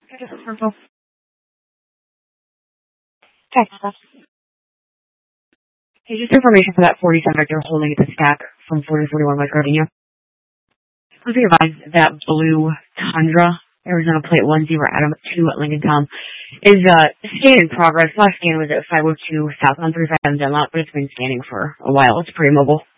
I guess it's purple. Texas. Hey, just information for that 47 Victor holding at the stack from 4041 West Gardenia. Please be advised that blue Tundra, Arizona plate 10 Adam 2 at Lincoln Tom, is scan in progress. Last scan was at 502 south on 35 Dunlop, but it's been scanning for a while. It's pretty mobile.